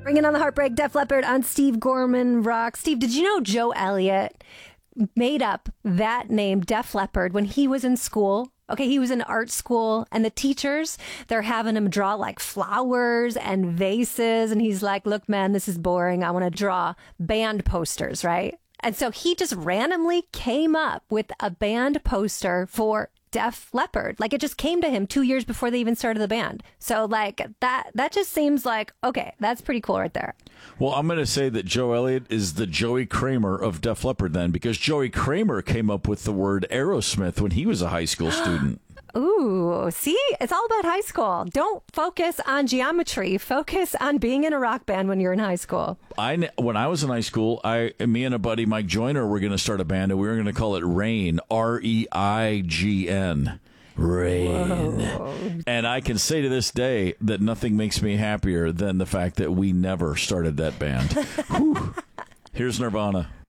Bringing on the heartbreak, Def Leppard on Steve Gorman Rock. Steve, did you know Joe Elliott made up that name, Def Leppard, when he was in school? Okay, he was in art school, and the teachers, they're having him draw like flowers and vases. And he's like, look, man, this is boring. I want to draw band posters, right? And so he just randomly came up with a band poster for Def Leppard. Like, it just came to him 2 years before they even started the band. So like that just seems like, okay, that's pretty cool right there. Well, I'm going to say that Joe Elliott is the Joey Kramer of Def Leppard then, because Joey Kramer came up with the word Aerosmith when he was a high school student. Ooh, see, it's all about high school. Don't focus on geometry. Focus on being in a rock band when you're in high school. When I was in high school, me and a buddy, Mike Joyner, were going to start a band, and we were going to call it Rain, REIGN. Rain. Whoa. And I can say to this day that nothing makes me happier than the fact that we never started that band. Here's Nirvana.